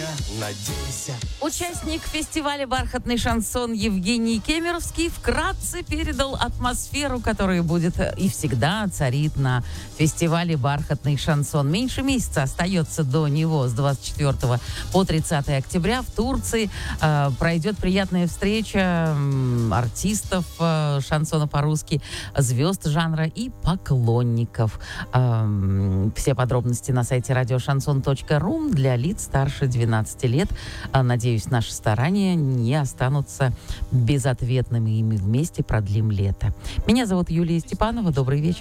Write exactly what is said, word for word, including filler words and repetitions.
надейся. Участник фестиваля «Бархатный шансон» Евгений Кемеровский вкратце передал атмосферу, которая будет и всегда царит на фестивале «Бархатный шансон». Меньше месяца остается до него. С двадцать четвёртого по тридцатое октября в Турции э, пройдет приятная встреча э, артистов э, шансона по-русски, звезд жанра и поклонников. Э, все подробности на сайте радиошансон точка ру для лиц старше двенадцати лет. Надеюсь, наши старания не останутся безответными, и мы вместе продлим лето. Меня зовут Юлия Степанова. Добрый вечер.